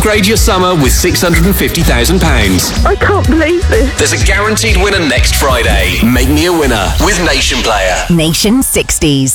Upgrade your summer with £650,000. I can't believe this. There's a guaranteed winner next Friday. Make me a winner with Nation Player. Nation 60s.